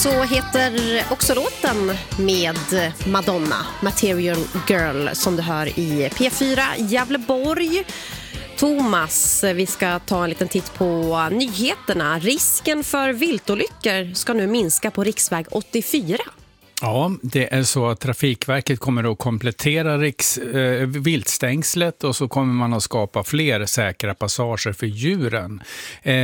Så heter också låten med Madonna, Material Girl, som du hör i P4 Gävleborg. Thomas, vi ska ta en liten titt på nyheterna. Risken för viltolyckor ska nu minska på riksväg 84. Ja, det är så att Trafikverket kommer att komplettera viltstängslet och så kommer man att skapa fler säkra passager för djuren.